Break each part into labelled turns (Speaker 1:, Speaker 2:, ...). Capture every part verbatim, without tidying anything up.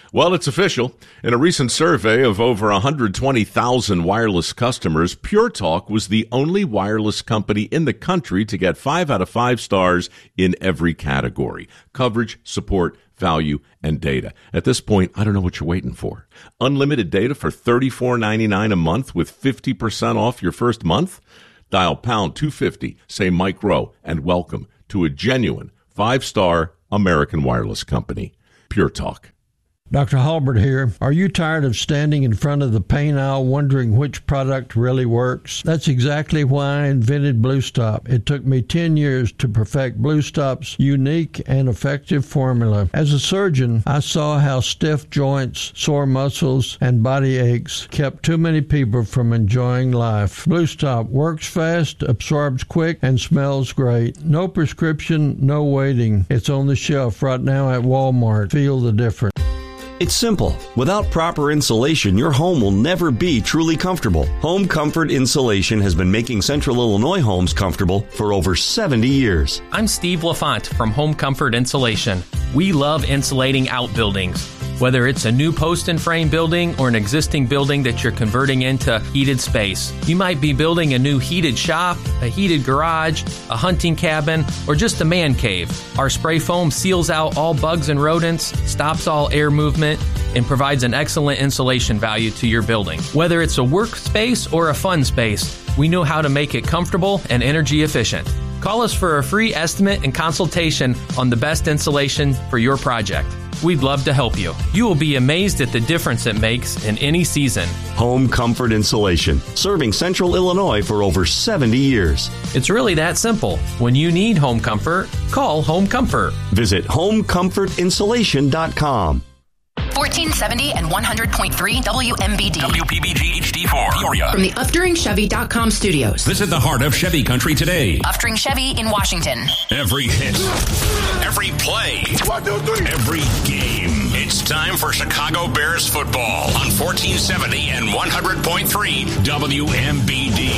Speaker 1: Well, it's official. In a recent survey of over one hundred twenty thousand wireless customers, Pure Talk was the only wireless company in the country to get five out of five stars in every category: coverage, support, value, and data. At this point, I don't know what you're waiting for. Unlimited data for thirty-four ninety-nine a month with fifty percent off your first month? Dial pound two fifty, say Mike Rowe, and welcome to a genuine five-star American wireless company. Pure Talk.
Speaker 2: Doctor Halbert here. Are you tired of standing in front of the paint aisle wondering which product really works? That's exactly why I invented Blue Stop. It took me ten years to perfect Blue Stop's unique and effective formula. As a surgeon, I saw how stiff joints, sore muscles, and body aches kept too many people from enjoying life. Blue Stop works fast, absorbs quick, and smells great. No prescription, no waiting. It's on the shelf right now at Walmart. Feel the difference.
Speaker 3: It's simple. Without proper insulation, your home will never be truly comfortable. Home Comfort Insulation has been making Central Illinois homes comfortable for over seventy years.
Speaker 4: I'm Steve LaFont from Home Comfort Insulation. We love insulating outbuildings. Whether it's a new post and frame building or an existing building that you're converting into heated space. You might be building a new heated shop, a heated garage, a hunting cabin, or just a man cave. Our spray foam seals out all bugs and rodents, stops all air movement, and provides an excellent insulation value to your building. Whether it's a workspace or a fun space, we know how to make it comfortable and energy efficient. Call us for a free estimate and consultation on the best insulation for your project. We'd love to help you. You will be amazed at the difference it makes in any season.
Speaker 3: Home Comfort Insulation, serving Central Illinois for over seventy years.
Speaker 4: It's really that simple. When you need home comfort, call Home Comfort.
Speaker 3: Visit home comfort insulation dot com.
Speaker 5: fourteen seventy and one hundred point three W M B D.
Speaker 6: W P B G H D four. Peoria.
Speaker 5: From the Uftring Chevy dot com studios.
Speaker 6: This is the heart of Chevy country today.
Speaker 5: Uftring Chevy in Washington.
Speaker 6: Every hit. Every play. One, two, three. Every game. It's time for Chicago Bears football on fourteen seventy and one hundred point three W M B D.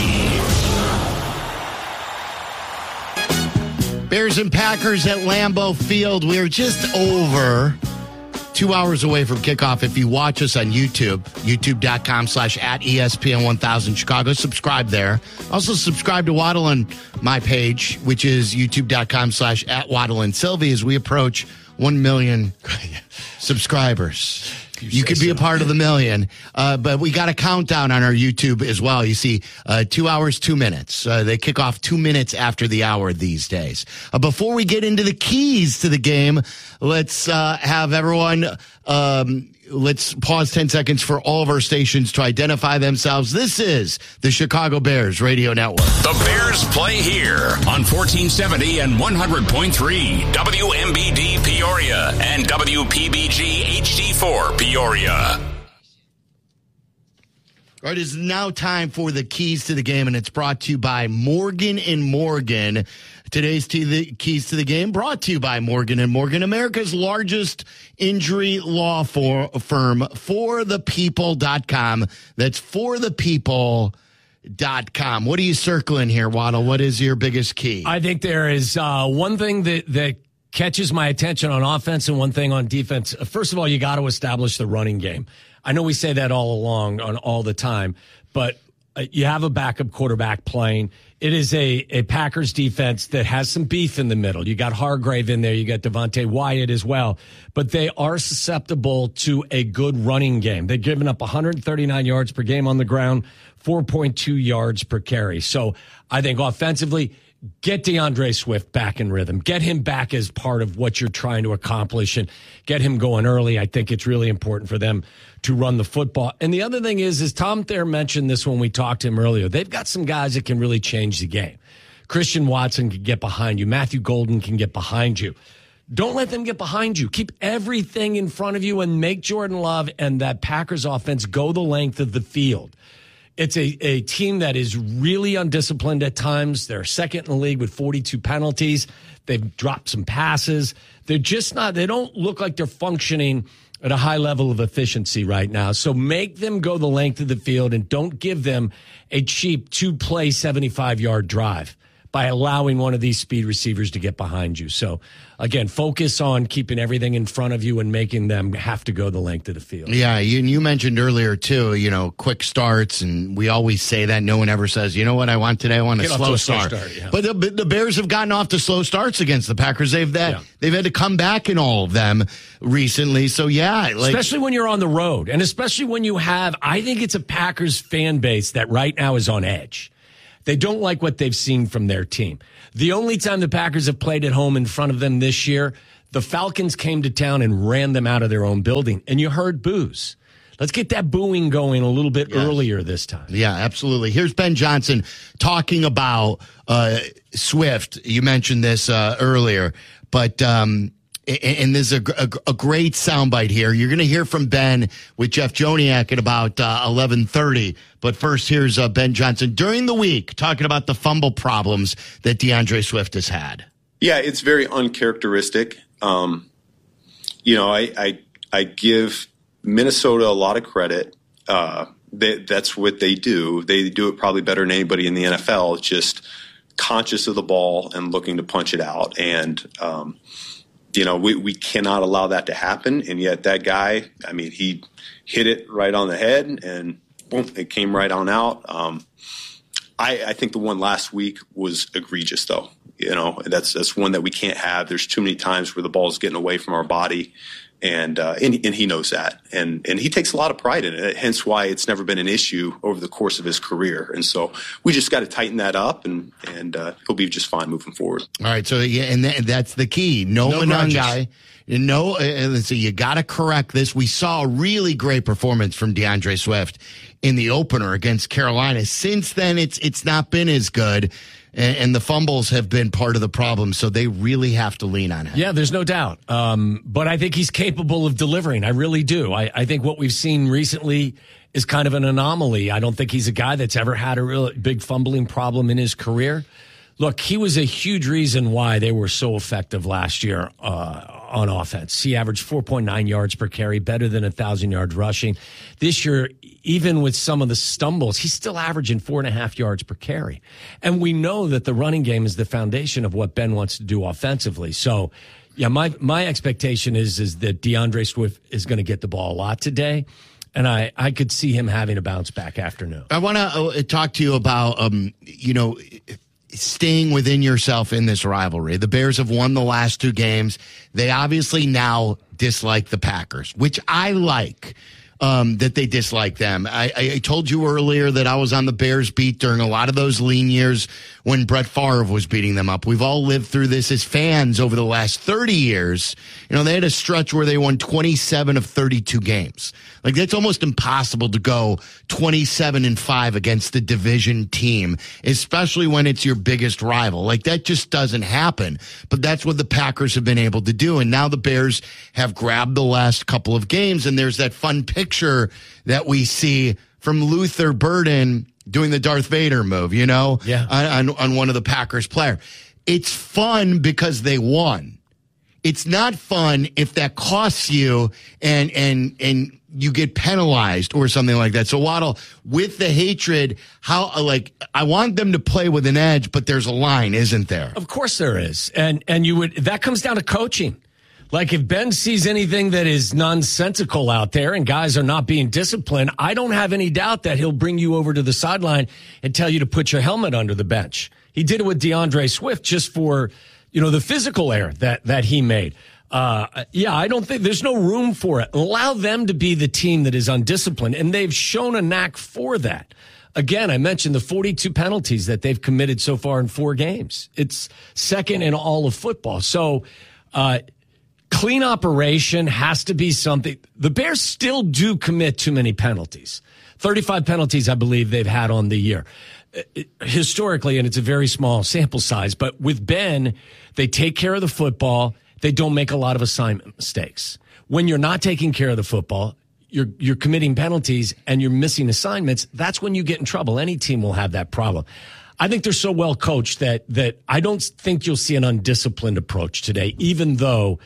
Speaker 7: Bears and Packers at Lambeau Field. We're just over two hours away from kickoff. If you watch us on YouTube, youtube.com slash at ESPN 1000 Chicago, subscribe there. Also subscribe to Waddle and my page, which is youtube.com slash at Waddle and Sylvie, as we approach one million subscribers. You, you could be so. a part of the million, uh, but we got a countdown on our YouTube as well. You see, uh, two hours, two minutes. Uh, they kick off two minutes after the hour these days. Uh, before we get into the keys to the game, let's uh, have everyone, um, let's pause ten seconds for all of our stations to identify themselves. This is the Chicago Bears Radio Network.
Speaker 6: The Bears play here on fourteen seventy and one hundred point three W M B D Peoria and W P B G H D four Peoria.
Speaker 7: All right, it is now time for the keys to the game, and it's brought to you by Morgan and Morgan. Today's to the keys to the game brought to you by Morgan and Morgan, America's largest injury law for, firm, for the people dot com. That's for the people dot com. What are you circling here, Waddle? What is your biggest key?
Speaker 8: I think there is uh, one thing that, that catches my attention on offense and one thing on defense. First of all, you got to establish the running game. I know we say that all along, on all the time, but uh, you have a backup quarterback playing. It is a, a Packers defense that has some beef in the middle. You got Hargrave in there. You got Devontae Wyatt as well. But they are susceptible to a good running game. They've given up one hundred thirty-nine yards per game on the ground, four point two yards per carry. So I think offensively, get DeAndre Swift back in rhythm. Get him back as part of what you're trying to accomplish and get him going early. I think it's really important for them to run the football. And the other thing is, is Tom Thayer mentioned this when we talked to him earlier. They've got some guys that can really change the game. Christian Watson can get behind you. Matthew Golden can get behind you. Don't let them get behind you. Keep everything in front of you and make Jordan Love and that Packers offense go the length of the field. It's a, a team that is really undisciplined at times. They're second in the league with forty-two penalties. They've dropped some passes. They're just not, they don't look like they're functioning at a high level of efficiency right now. So make them go the length of the field and don't give them a cheap two-play seventy-five-yard drive. by allowing one of these speed receivers to get behind you. So, again, focus on keeping everything in front of you and making them have to go the length of the field.
Speaker 7: Yeah, you, you mentioned earlier, too, you know, quick starts, and we always say that. No one ever says, you know what I want today? I want a
Speaker 8: Get
Speaker 7: slow
Speaker 8: a
Speaker 7: start.
Speaker 8: Slow start yeah.
Speaker 7: But the, but the Bears have gotten off to slow starts against the Packers. They've that, yeah. they've had to come back in all of them recently. So, yeah. Like,
Speaker 8: especially when you're on the road, and especially when you have, I think it's a Packers fan base that right now is on edge. They don't like what they've seen from their team. The only time the Packers have played at home in front of them this year, the Falcons came to town and ran them out of their own building, and you heard boos. Let's get that booing going a little bit yes. earlier this time.
Speaker 7: Yeah, absolutely. Here's Ben Johnson talking about uh, Swift. You mentioned this uh, earlier, but um, and there's a, a, a great soundbite here. You're going to hear from Ben with Jeff Joniak at about uh, eleven thirty. But first, here's uh, Ben Johnson during the week talking about the fumble problems that DeAndre Swift has had.
Speaker 9: Yeah, it's very uncharacteristic. Um, you know, I, I I give Minnesota a lot of credit. Uh, they, that's what they do. They do it probably better than anybody in the N F L. Just conscious of the ball and looking to punch it out. And um, you know, we, we cannot allow that to happen. And yet that guy, I mean, he hit it right on the head and boom, it came right on out. Um, I, I think the one last week was egregious, though. You know, that's that's one that we can't have. There's too many times where the ball is getting away from our body, and uh, and, and he knows that, and and he takes a lot of pride in it. Hence why it's never been an issue over the course of his career. And so we just got to tighten that up, and and uh, he'll be just fine moving forward.
Speaker 7: All right, so yeah, and that, that's the key. No, no Monangai. No, uh, so you got to correct this. We saw a really great performance from DeAndre Swift in the opener against Carolina. Since then, it's it's not been as good. And the fumbles have been part of the problem, so they really have to lean on him.
Speaker 8: Yeah, there's no doubt. Um, but I think he's capable of delivering. I really do. I, I think what we've seen recently is kind of an anomaly. I don't think he's a guy that's ever had a real big fumbling problem in his career. Look, he was a huge reason why they were so effective last year uh, on offense. He averaged four point nine yards per carry, better than one thousand yards rushing. This year, even with some of the stumbles, he's still averaging four and a half yards per carry. And we know that the running game is the foundation of what Ben wants to do offensively. So, yeah, my my expectation is, is that DeAndre Swift is going to get the ball a lot today. And I, I could see him having a bounce back afternoon.
Speaker 7: I want to uh, talk to you about, um, you know, staying within yourself in this rivalry. The Bears have won the last two games. They obviously now dislike the Packers, which I like. Um, that they dislike them. I, I told you earlier that I was on the Bears beat during a lot of those lean years when Brett Favre was beating them up. We've all lived through this as fans over the last thirty years. You know, they had a stretch where they won twenty-seven of thirty-two games. Like, that's almost impossible to go twenty-seven and five against the division team, especially when it's your biggest rival. Like, that just doesn't happen. But that's what the Packers have been able to do. And now the Bears have grabbed the last couple of games, and there's that fun picture that we see from Luther Burden doing the Darth Vader move, you know,
Speaker 8: yeah.
Speaker 7: on, on, on one of the Packers player. It's fun because they won. It's not fun if that costs you and and and you get penalized or something like that. So Waddle, with the hatred, how like I want them to play with an edge, but there's a line, isn't there?
Speaker 8: Of course there is, and and you would that comes down to coaching. Like, if Ben sees anything that is nonsensical out there and guys are not being disciplined, I don't have any doubt that he'll bring you over to the sideline and tell you to put your helmet under the bench. He did it with DeAndre Swift just for, you know, the physical error that, that he made. Uh, yeah, I don't think there's no room for it. Allow them to be the team that is undisciplined, and they've shown a knack for that. Again, I mentioned the forty-two penalties that they've committed so far in four games. It's second in all of football. So, uh, clean operation has to be something. The Bears still do commit too many penalties. thirty-five penalties, I believe, they've had on the year. Historically, and it's a very small sample size, but with Ben, they take care of the football. They don't make a lot of assignment mistakes. When you're not taking care of the football, you're you're committing penalties and you're missing assignments. That's when you get in trouble. Any team will have that problem. I think they're so well coached that that I don't think you'll see an undisciplined approach today, even though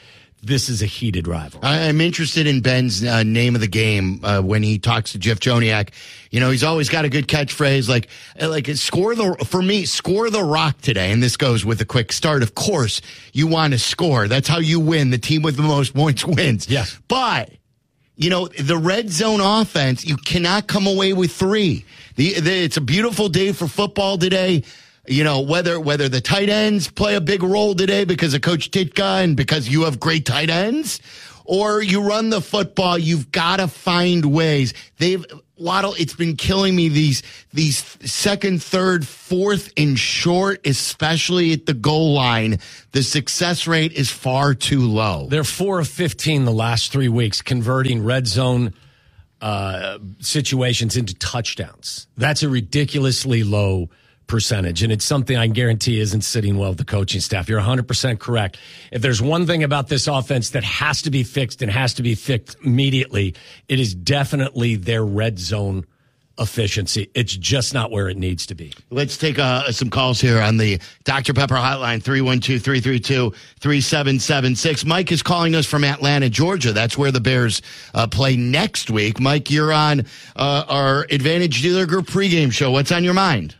Speaker 8: this is a heated rival.
Speaker 7: I'm interested in Ben's uh, name of the game uh, when he talks to Jeff Joniak. You know, he's always got a good catchphrase like, like score the, for me, score the rock today. And this goes with a quick start. Of course, you want to score. That's how you win. The team with the most points wins.
Speaker 8: Yes.
Speaker 7: But, you know, the red zone offense, you cannot come away with three. The, the, it's a beautiful day for football today. You know, whether whether the tight ends play a big role today because of Coach Ditka and because you have great tight ends, or you run the football, you've got to find ways. They've Waddle, it's been killing me, these these second, third, fourth and short, especially at the goal line. The success rate is far too low.
Speaker 8: They're four of fifteen the last three weeks, converting red zone uh, situations into touchdowns. That's a ridiculously low percentage, and it's something I guarantee isn't sitting well with the coaching staff. You're one hundred percent correct. If there's one thing about this offense that has to be fixed and has to be fixed immediately, it is definitely their red zone efficiency. It's just not where it needs to be.
Speaker 7: Let's take uh, some calls here on the Doctor Pepper hotline, three one two, three three two, three seven seven six. Mike is calling us from Atlanta, Georgia. That's where the Bears uh, play next week. Mike, you're on uh, our Advantage Dealer Group pregame show. What's on your mind?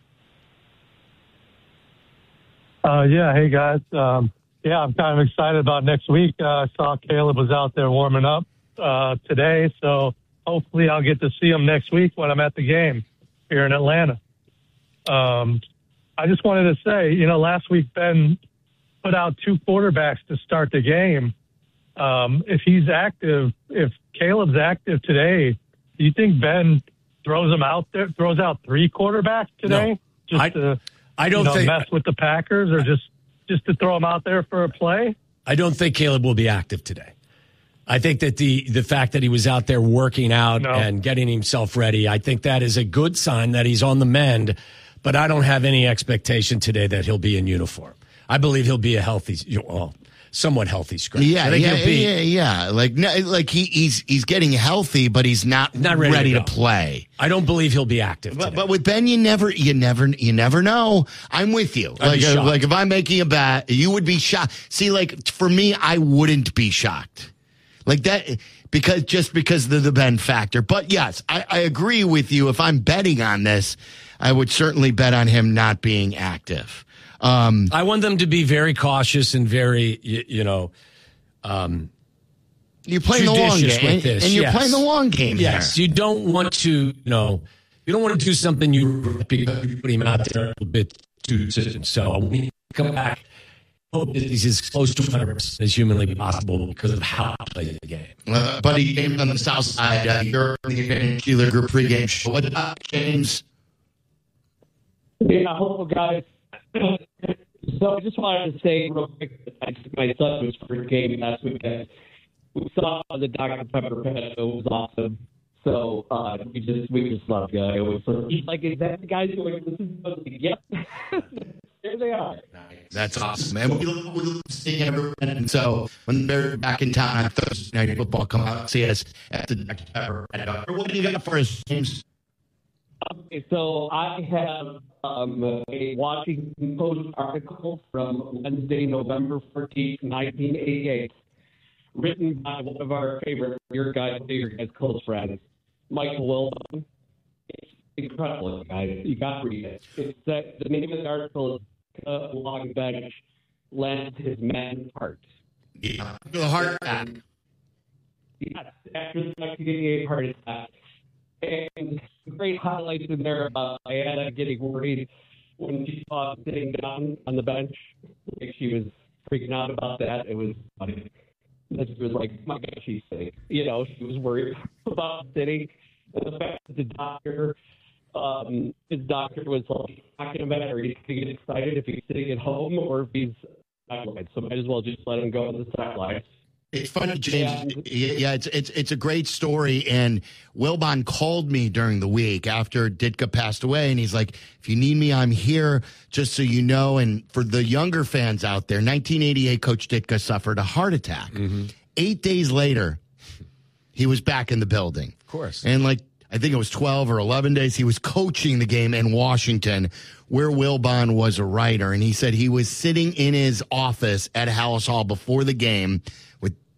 Speaker 10: Uh, yeah, hey guys. Um, yeah, I'm kind of excited about next week. Uh, I saw Caleb was out there warming up uh, today, so hopefully I'll get to see him next week when I'm at the game here in Atlanta. Um, I just wanted to say, you know, last week Ben put out two quarterbacks to start the game. Um, if he's active, if Caleb's active today, do you think Ben throws him out there, throws out three quarterbacks today?
Speaker 8: No,
Speaker 10: just
Speaker 8: I,
Speaker 10: to
Speaker 8: I don't
Speaker 10: you know,
Speaker 8: think
Speaker 10: mess with the Packers, or just just to throw him out there for a play?
Speaker 8: I don't think Caleb will be active today. I think that the the fact that he was out there working out
Speaker 10: no.
Speaker 8: and getting himself ready, I think that is a good sign that he's on the mend. But I don't have any expectation today that he'll be in uniform. I believe he'll be a healthy, well, somewhat healthy scratch.
Speaker 7: Yeah,
Speaker 8: I think
Speaker 7: yeah,
Speaker 8: he'll be,
Speaker 7: yeah, yeah. Like, no, like he, he's he's getting healthy, but he's not,
Speaker 8: not ready,
Speaker 7: ready
Speaker 8: to,
Speaker 7: to play.
Speaker 8: I don't believe he'll be active.
Speaker 7: But, but with Ben, you never, you never, you never know. I'm with you.
Speaker 8: I'd
Speaker 7: Like,
Speaker 8: be
Speaker 7: uh,
Speaker 8: shocked.
Speaker 7: like if I'm making a bet, you would be shocked. See, like for me, I wouldn't be shocked. Like that, because just because of the Ben factor. But yes, I, I agree with you. If I'm betting on this, I would certainly bet on him not being active. Um,
Speaker 8: I want them to be very cautious and very, you, you know, um,
Speaker 7: you're playing the long
Speaker 8: judicious
Speaker 7: game,
Speaker 8: with this.
Speaker 7: and you're
Speaker 8: Yes.
Speaker 7: playing the long game.
Speaker 8: Yes,
Speaker 7: here.
Speaker 8: you don't want to, you know, you don't want to do something you because you put him out there a little bit too soon. So when he come back, hope that he's as close to one hundred percent as humanly possible because of how I play the game.
Speaker 7: Uh, buddy, James on the south side. Uh, you're in the Advantage Dealer Group pregame show. What's up, James?
Speaker 11: Yeah, hello, guys. So I just wanted to say real quick that I took my son was for a game last weekend. We saw the Doctor Pepper Pet. It was awesome. So uh, we just we just love the guy. It was sort of, he's like, is that the guy doing this? Is yep. There they are.
Speaker 7: That's awesome, man. We love, we love seeing everyone. And so when they're back in town on Thursday Night Football, come out and see us at the Doctor Pepper. What do you got for us, James?
Speaker 11: Okay, so I have um, a Washington Post article from Wednesday, November fourteenth, nineteen eighty-eight, written by one of our favorite, your guys, your guys' close friends, Michael Wilbon. It's incredible, guys. You got to read it. It's uh, the name of the article is uh, Long Bench lends his men heart.
Speaker 7: Yeah, the heart attack.
Speaker 11: Yes, after the nineteen eighty-eight heart attack. And great highlights in there about Diana getting worried when she saw him sitting down on the bench. Like she was freaking out about that. It was funny. And she was like, my gosh, she's sick. You know, she was worried about sitting. And the fact that the doctor, um, his doctor was like talking about it, or he's going to get excited if he's sitting at home or if he's sideline. So might as well just let him go on the sideline.
Speaker 7: It's funny, James. Yeah, it's it's it's a great story. And Wilbon called me during the week after Ditka passed away, and he's like, "If you need me, I'm here. Just so you know." And for the younger fans out there, nineteen eighty-eight, Coach Ditka suffered a heart attack. Mm-hmm. Eight days later, he was back in the building.
Speaker 8: Of course,
Speaker 7: and like I think it was twelve or eleven days, he was coaching the game in Washington, where Wilbon was a writer, and he said he was sitting in his office at Hallis Hall before the game with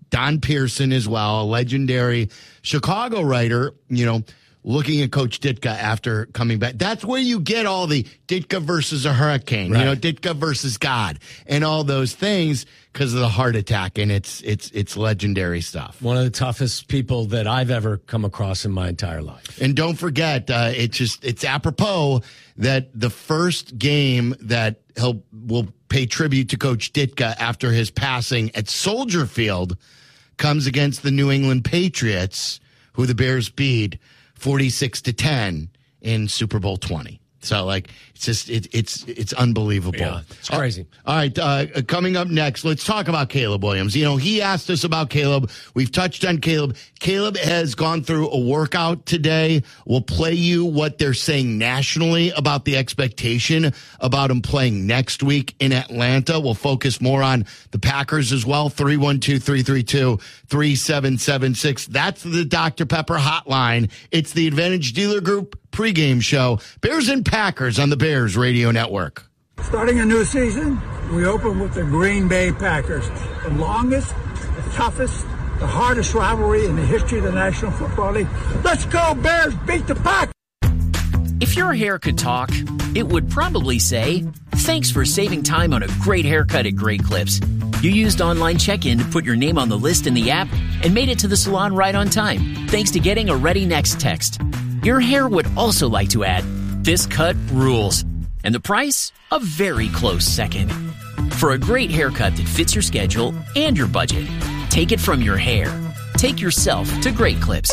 Speaker 7: Don Pearson as well, a legendary Chicago writer, you know, looking at Coach Ditka after coming back. That's where you get all the Ditka versus a hurricane, right. You know, Ditka versus God and all those things because of the heart attack. And it's, it's, it's legendary stuff.
Speaker 8: One of the toughest people that I've ever come across in my entire life.
Speaker 7: And don't forget, uh, it's just, it's apropos that the first game that he'll will pay tribute to Coach Ditka after his passing at Soldier Field comes against the New England Patriots, who the Bears beat forty-six to ten in Super Bowl twenty. So, like, it's just, it, it's it's unbelievable.
Speaker 8: Yeah, it's crazy.
Speaker 7: All right, uh, coming up next, let's talk about Caleb Williams. You know, he asked us about Caleb. We've touched on Caleb. Caleb has gone through a workout today. We'll play you what they're saying nationally about the expectation about him playing next week in Atlanta. We'll focus more on the Packers as well. three one two, three three two, three seven seven six. That's the Doctor Pepper hotline. It's the Advantage Dealer Group pregame show. Bears and Packers on the Bears Radio Network.
Speaker 12: Starting a new season, we open with the Green Bay Packers. The longest, the toughest, the hardest rivalry in the history of the National Football League. Let's go, Bears! Beat the Packers!
Speaker 13: If your hair could talk, it would probably say, thanks for saving time on a great haircut at Great Clips. You used online check-in to put your name on the list in the app and made it to the salon right on time, thanks to getting a Ready Next text. Your hair would also like to add, this cut rules. And the price? A very close second. For a great haircut that fits your schedule and your budget, take it from your hair. Take yourself to Great Clips.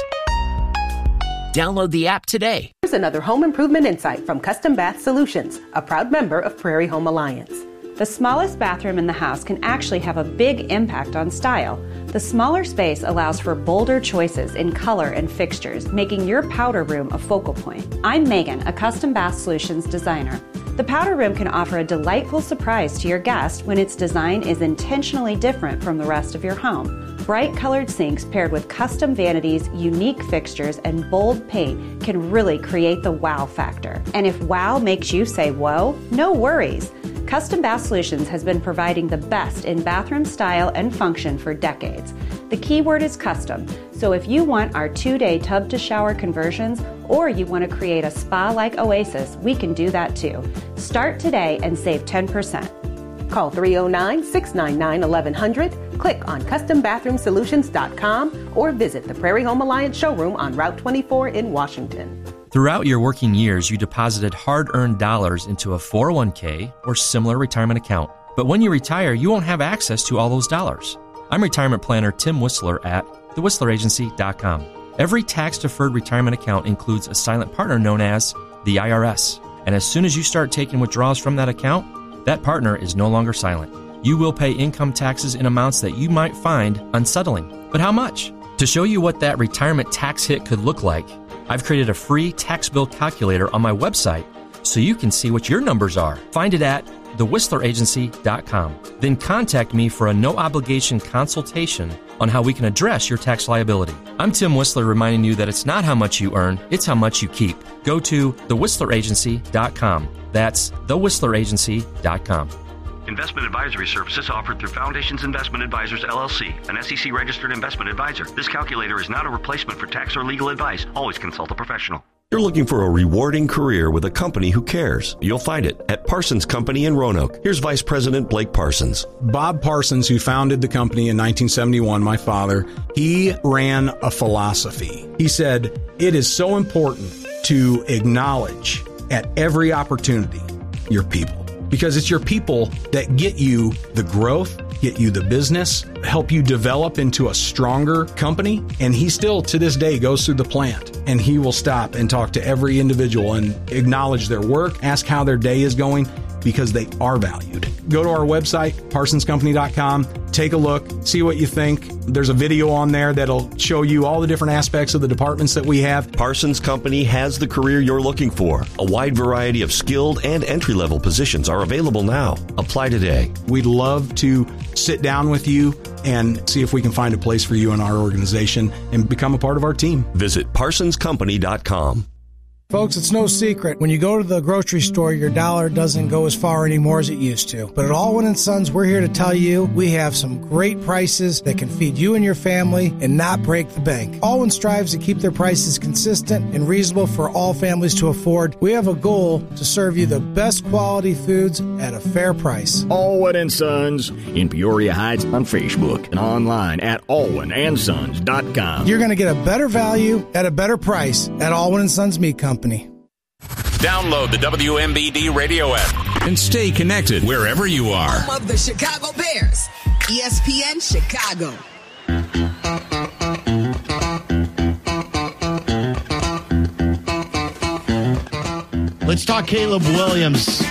Speaker 13: Download the app today.
Speaker 14: Here's another home improvement insight from Custom Bath Solutions, a proud member of Prairie Home Alliance.
Speaker 15: The smallest bathroom in the house can actually have a big impact on style. The smaller space allows for bolder choices in color and fixtures, making your powder room a focal point. I'm Megan, a Custom Bath Solutions designer. The powder room can offer a delightful surprise to your guest when its design is intentionally different from the rest of your home. Bright colored sinks paired with custom vanities, unique fixtures, and bold paint can really create the wow factor. And if wow makes you say whoa, no worries. Custom Bath Solutions has been providing the best in bathroom style and function for decades. The key word is custom, so if you want our two-day tub-to-shower conversions or you want to create a spa-like oasis, we can do that too. Start today and save ten percent.
Speaker 14: Call three oh nine, six nine nine, eleven hundred, click on custom bathroom solutions dot com, or visit the Prairie Home Alliance showroom on Route twenty-four in Washington.
Speaker 16: Throughout your working years, you deposited hard-earned dollars into a four oh one k or similar retirement account. But when you retire, you won't have access to all those dollars. I'm retirement planner Tim Whistler at the whistler agency dot com. Every tax-deferred retirement account includes a silent partner known as the I R S. And as soon as you start taking withdrawals from that account, that partner is no longer silent. You will pay income taxes in amounts that you might find unsettling. But how much? To show you what that retirement tax hit could look like, I've created a free tax bill calculator on my website so you can see what your numbers are. Find it at the whistler agency dot com. Then contact me for a no-obligation consultation on how we can address your tax liability. I'm Tim Whistler reminding you that it's not how much you earn, it's how much you keep. Go to the whistler agency dot com. That's the whistler agency dot com.
Speaker 17: Investment advisory services offered through Foundations Investment Advisors, L L C, an S E C-registered investment advisor. This calculator is not a replacement for tax or legal advice. Always consult a professional.
Speaker 3: You're looking for a rewarding career with a company who cares. You'll find it at Parsons Company in Roanoke. Here's Vice President Blake Parsons.
Speaker 18: Bob Parsons, who founded the company in nineteen seventy-one, my father, he ran a philosophy. He said, it is so important to acknowledge at every opportunity your people. Because it's your people that get you the growth, get you the business, help you develop into a stronger company. And he still, to this day, goes through the plant and he will stop and talk to every individual and acknowledge their work, ask how their day is going, because they are valued. Go to our website, parsons company dot com, take a look, see what you think. There's a video on there that'll show you all the different aspects of the departments that we have.
Speaker 3: Parsons Company has the career you're looking for. A wide variety of skilled and entry-level positions are available now. Apply today.
Speaker 18: We'd love to sit down with you and see if we can find a place for you in our organization and become a part of our team.
Speaker 3: Visit parsons company dot com.
Speaker 19: Folks, it's no secret. When you go to the grocery store, your dollar doesn't go as far anymore as it used to. But at Allwyn and Sons, we're here to tell you we have some great prices that can feed you and your family and not break the bank. Allwyn strives to keep their prices consistent and reasonable for all families to afford. We have a goal to serve you the best quality foods at a fair price.
Speaker 20: Allwyn and Sons in Peoria Heights on Facebook and online at allwyn and sons dot com.
Speaker 19: You're going to get a better value at a better price at Allwyn and Sons Meat Company.
Speaker 6: Download the W M B D radio app and stay connected wherever you are.
Speaker 21: Home of the Chicago Bears, E S P N Chicago.
Speaker 7: Let's talk Caleb Williams.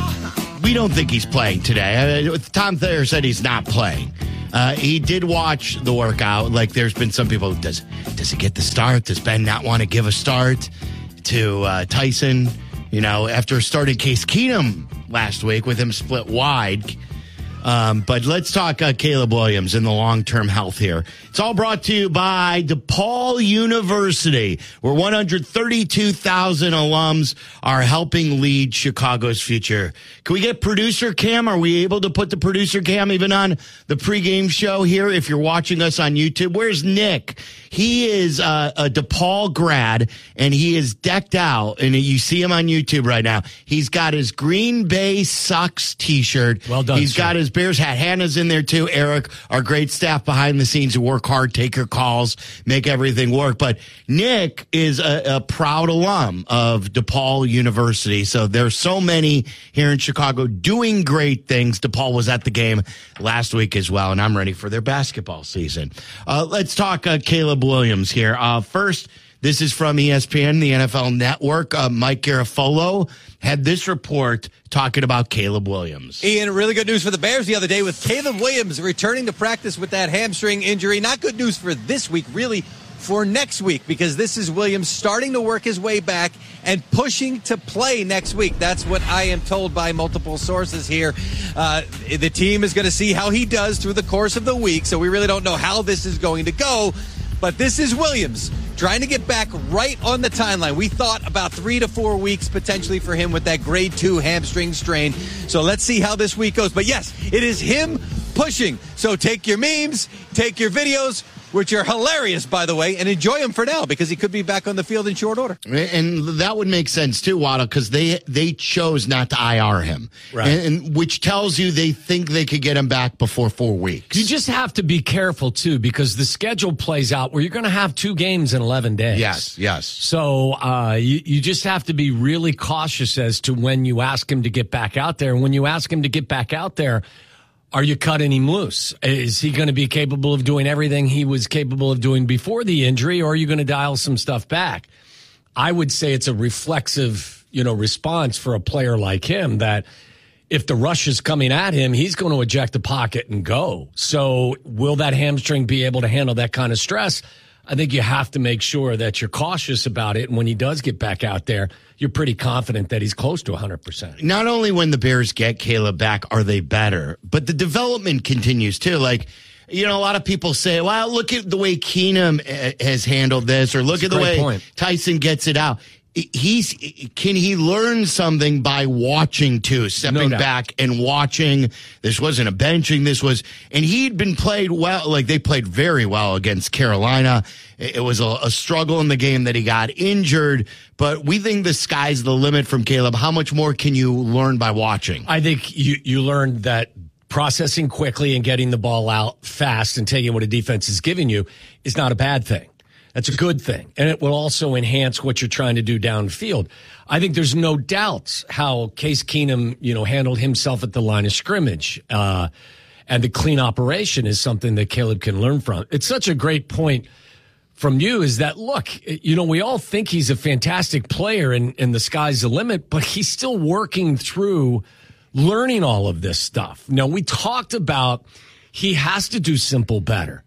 Speaker 7: We don't think he's playing today. Uh, Tom Thayer said he's not playing. Uh, he did watch the workout. Like, there's been some people, does does he get the start? Does Ben not want to give a start to uh, Tyson? You know, after starting Case Keenum last week with him split wide. Um, but let's talk uh, Caleb Williams and the long-term health here. It's all brought to you by DePaul University, where one hundred thirty-two thousand alums are helping lead Chicago's future. Can we get producer cam? Are we able to put the producer cam even on the pregame show here if you're watching us on YouTube? Where's Nick? He is uh, a DePaul grad, and he is decked out, and you see him on YouTube right now. He's got his Green Bay Sucks t-shirt.
Speaker 8: Well done,
Speaker 7: He's
Speaker 8: sir.
Speaker 7: got his Bears hat. Hannah's in there, too. Eric, our great staff behind the scenes who work hard, take your calls, make everything work. But Nick is a, a proud alum of DePaul University. So there's so many here in Chicago doing great things. DePaul was at the game last week as well, and I'm ready for their basketball season. Uh, let's talk uh, Caleb Williams here. Uh, first, this is from E S P N, the N F L Network. Uh, Mike Garafolo had this report talking about Caleb Williams.
Speaker 22: Ian, really good news for the Bears the other day with Caleb Williams returning to practice with that hamstring injury. Not good news for this week, really for next week, because this is Williams starting to work his way back and pushing to play next week. That's what I am told by multiple sources here. Uh, the team is going to see how he does through the course of the week, so we really don't know how this is going to go. But this is Williams trying to get back right on the timeline. We thought about three to four weeks potentially for him with that grade two hamstring strain. So let's see how this week goes. But yes, it is him pushing. So take your memes, take your videos, which are hilarious, by the way, and enjoy them for now because he could be back on the field in short order.
Speaker 7: And that would make sense, too, Waddle, because they they chose not to I R him,
Speaker 8: Right.
Speaker 7: and, and which tells you they think they could get him back before four weeks.
Speaker 8: You just have to be careful, too, because the schedule plays out where you're going to have two games in eleven days.
Speaker 7: Yes, yes.
Speaker 8: So uh, you, you just have to be really cautious as to when you ask him to get back out there. And when you ask him to get back out there, are you cutting him loose? Is he going to be capable of doing everything he was capable of doing before the injury, or are you going to dial some stuff back? I would say it's a reflexive, you know, response for a player like him that if the rush is coming at him, he's going to eject the pocket and go. So will that hamstring be able to handle that kind of stress? I think you have to make sure that you're cautious about it. And when he does get back out there, you're pretty confident that he's close to one hundred percent.
Speaker 7: Not only when the Bears get Caleb back are they better, but the development continues, too. Like, you know, a lot of people say, well, look at the way Keenum has handled this, or look
Speaker 8: That's
Speaker 7: at
Speaker 8: a
Speaker 7: the
Speaker 8: great
Speaker 7: way
Speaker 8: point.
Speaker 7: Tyson gets it out. He's can he learn something by watching too, stepping
Speaker 8: doubt.
Speaker 7: back and watching? This wasn't a benching. This was, and he'd been played well. Like they played very well against Carolina. It was a, a struggle in the game that he got injured. But we think the sky's the limit from Caleb. How much more can you learn by watching?
Speaker 8: I think you you learned that processing quickly and getting the ball out fast and taking what a defense is giving you is not a bad thing. That's a good thing. And it will also enhance what you're trying to do downfield. I think there's no doubt how Case Keenum, you know, handled himself at the line of scrimmage. Uh, and the clean operation is something that Caleb can learn from. It's such a great point from you is that, look, you know, we all think he's a fantastic player and, and the sky's the limit, but he's still working through learning all of this stuff. Now, we talked about he has to do simple better.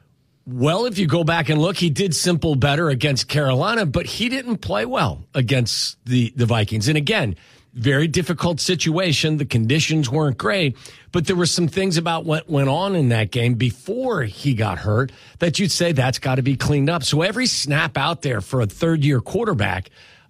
Speaker 8: Well, if you go back and look, he did simple better against Carolina, but he didn't play well against the, the Vikings. And again, very difficult situation. The conditions weren't great, but there were some things about what went on in that game before he got hurt that you'd say that's got to be cleaned up. So every snap out there for a third-year quarterback,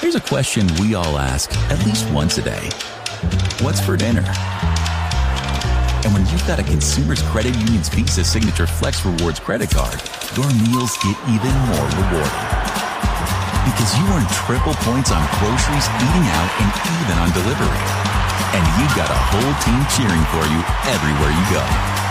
Speaker 1: Here's a question we all ask at least once a day. What's for dinner? And when you've got a Consumers Credit Union's Visa Signature Flex Rewards credit card, your meals get even more rewarding. Because you earn triple points on groceries, eating out, and even on delivery. And you've got a whole team cheering for you everywhere you go.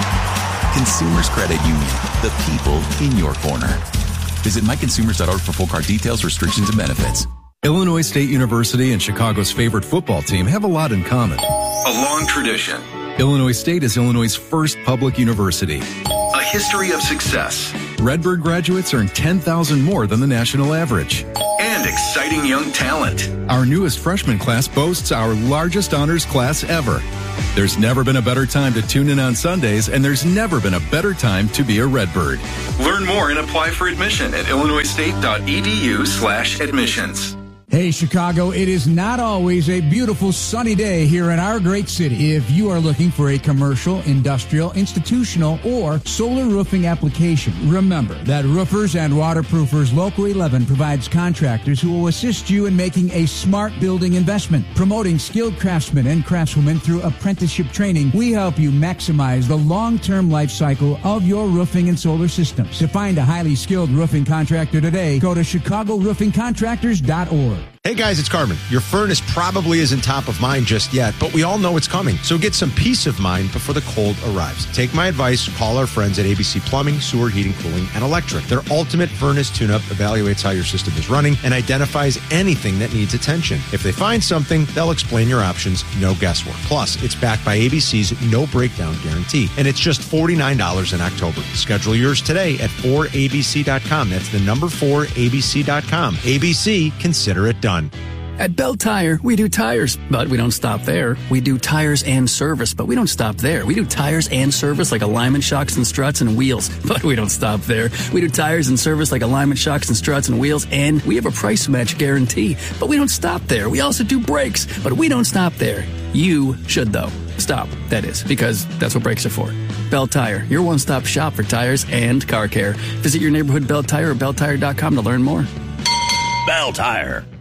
Speaker 1: Consumers Credit Union, the people in your corner. Visit my consumers dot org for full card details, restrictions, and benefits.
Speaker 4: Illinois State University and Chicago's favorite football team have a lot in common.
Speaker 5: A long tradition.
Speaker 4: Illinois State is Illinois' first public university.
Speaker 5: A history of success.
Speaker 4: Redbird graduates earn ten thousand dollars more than the national average.
Speaker 5: And exciting young talent.
Speaker 4: Our newest freshman class boasts our largest honors class ever. There's never been a better time to tune in on Sundays, and there's never been a better time to be a Redbird.
Speaker 5: Learn more and apply for admission at illinois state dot e d u slash admissions.
Speaker 9: Hey, Chicago, it is not always a beautiful sunny day here in our great city. If you are looking for a commercial, industrial, institutional, or solar roofing application, remember that Roofers and Waterproofers Local eleven provides contractors who will assist you in making a smart building investment. Promoting skilled craftsmen and craftswomen through apprenticeship training, we help you maximize the long-term life cycle of your roofing and solar systems. To find a highly skilled roofing contractor today, go to chicago roofing contractors dot org.
Speaker 23: Hey guys, it's Carmen. Your furnace probably isn't top of mind just yet, but we all know it's coming. So get some peace of mind before the cold arrives. Take my advice, call our friends at A B C Plumbing, Sewer, Heating, Cooling, and Electric. Their ultimate furnace tune-up evaluates how your system is running and identifies anything that needs attention. If they find something, they'll explain your options, no guesswork. Plus, it's backed by A B C's no breakdown guarantee, and it's just forty-nine dollars in October. Schedule yours today at four a b c dot com. That's the number four a b c dot com. A B C, consider it done.
Speaker 24: At Bell Tire, we do tires, but we don't stop there. We do tires and service, but we don't stop there. We do tires and service like alignment shocks and struts and wheels, but we don't stop there. We do tires and service like alignment shocks and struts and wheels, and we have a price match guarantee, but we don't stop there. We also do brakes, but we don't stop there. You should, though. Stop, that is, because that's what brakes are for. Bell Tire, your one-stop shop for tires and car care. Visit your neighborhood Bell Tire or bell tire dot com to learn more.
Speaker 6: Bell Tire.